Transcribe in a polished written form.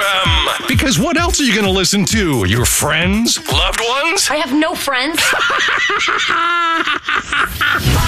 FM. Because what else are you going to listen to? Your friends? Loved ones? I have no friends.